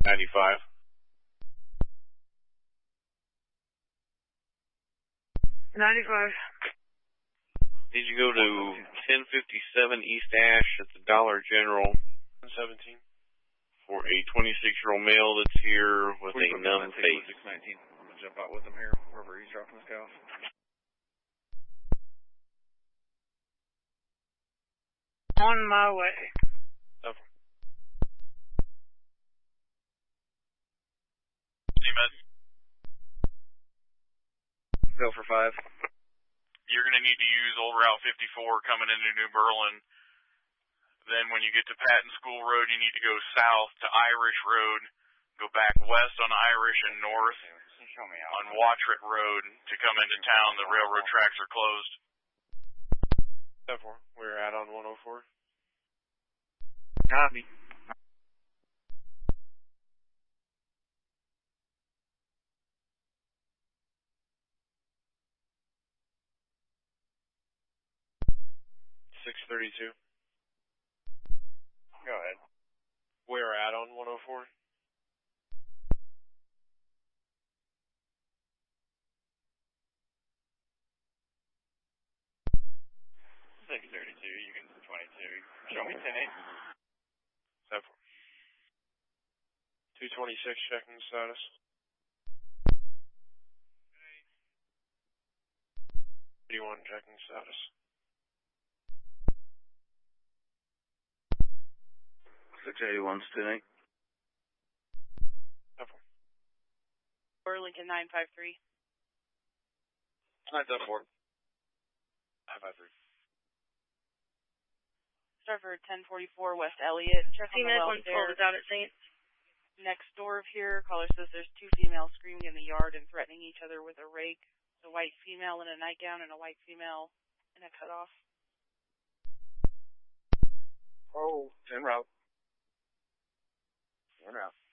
95. Did you go to 1057 East Ash at the Dollar General 17 for a 26-year-old male that's here with a numb face? 619. I'm going to jump out with him here, wherever he's dropping this guy off. On my way. Over. Go for 5. You're going to need to use old Route 54 coming into New Berlin. Then when you get to Patton School Road, you need to go south to Irish Road, go back west on Irish and north on Watchert Road to come into town. The railroad tracks are closed. 4. We're out on 104. Copy. .632. Go ahead. We're out on 104. You can 22. Show me 10-8. 7. 226 checking status. 81 checking status. 681 10-8. 7. Lincoln 953. 974. 953. Start for 1044 West Elliott. Check on the Female one welfare. pulled out at Saints. Next door of here, caller says there's 2 females screaming in the yard and threatening each other with a rake. A white female in a nightgown and a white female in a cutoff. Oh, en route. En route.